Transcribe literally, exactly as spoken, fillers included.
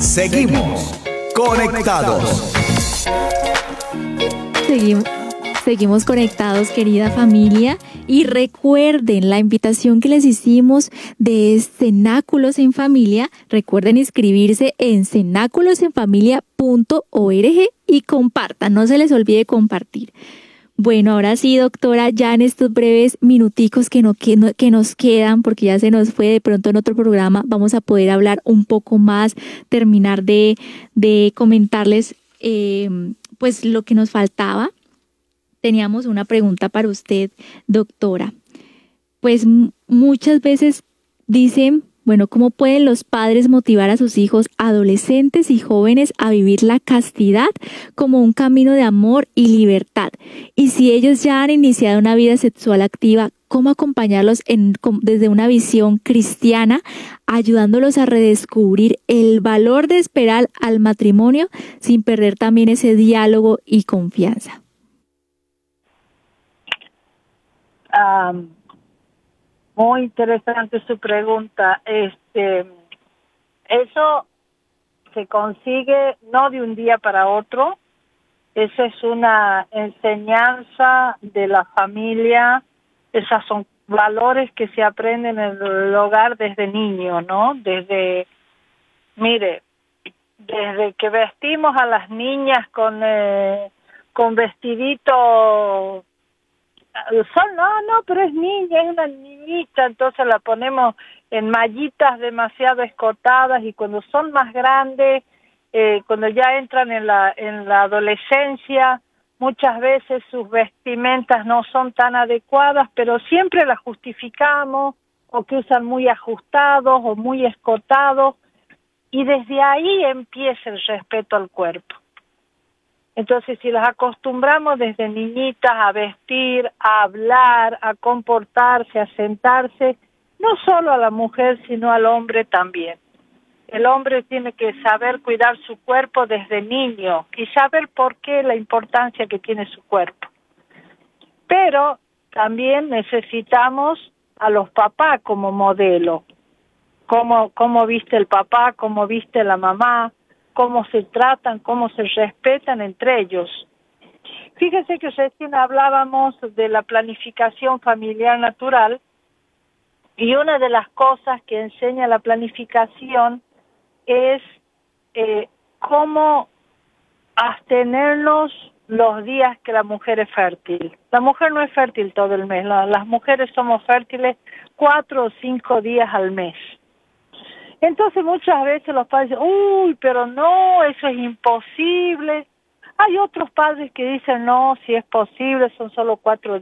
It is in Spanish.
Seguimos conectados. Seguimos, seguimos conectados, querida familia. Y recuerden la invitación que les hicimos de Cenáculos en Familia. Recuerden inscribirse en cenáculos en familia punto org y compartan. No se les olvide compartir. Bueno, ahora sí, doctora, ya en estos breves minuticos que, no, que, no, que nos quedan, porque ya se nos fue de pronto en otro programa, vamos a poder hablar un poco más, terminar de, de comentarles eh, pues lo que nos faltaba. Teníamos una pregunta para usted, doctora. Pues m- muchas veces dicen, bueno, ¿cómo pueden los padres motivar a sus hijos, adolescentes y jóvenes a vivir la castidad como un camino de amor y libertad? Y si ellos ya han iniciado una vida sexual activa, ¿cómo acompañarlos en, con, desde una visión cristiana, ayudándolos a redescubrir el valor de esperar al matrimonio sin perder también ese diálogo y confianza? Um, muy interesante su pregunta. Este, eso se consigue no de un día para otro. Esa es una enseñanza de la familia. Esos son valores que se aprenden en el hogar desde niño, ¿no? Desde, mire, desde que vestimos a las niñas con eh, con vestidito. Son, no, no, pero es niña, es una niñita, entonces la ponemos en mallitas demasiado escotadas y cuando son más grandes, eh, cuando ya entran en la en la adolescencia, muchas veces sus vestimentas no son tan adecuadas, pero siempre las justificamos o que usan muy ajustados o muy escotados y desde ahí empieza el respeto al cuerpo. Entonces, si las acostumbramos desde niñitas a vestir, a hablar, a comportarse, a sentarse, no solo a la mujer, sino al hombre también. El hombre tiene que saber cuidar su cuerpo desde niño y saber por qué la importancia que tiene su cuerpo. Pero también necesitamos a los papás como modelo. Cómo, cómo viste el papá, cómo viste la mamá, cómo se tratan, cómo se respetan entre ellos. Fíjese que recién hablábamos de la planificación familiar natural y una de las cosas que enseña la planificación es eh, cómo abstenernos los días que la mujer es fértil. La mujer no es fértil todo el mes, la, las mujeres somos fértiles cuatro o cinco días al mes. Entonces muchas veces los padres dicen, uy, pero no, eso es imposible. Hay otros padres que dicen, no, si es posible, son solo cuatro